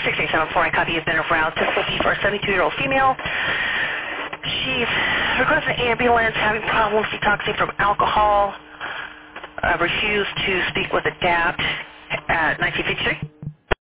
6874, I copy. You've been around 650 for a 72-year-old female. She's requesting an ambulance, having problems detoxing from alcohol. Refused to speak with ADAPT at 1953.